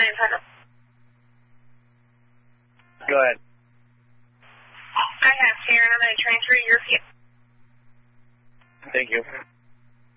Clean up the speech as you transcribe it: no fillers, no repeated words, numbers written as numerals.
antenna. Go ahead. I have, Karen. I'm going to transfer your view. Thank you.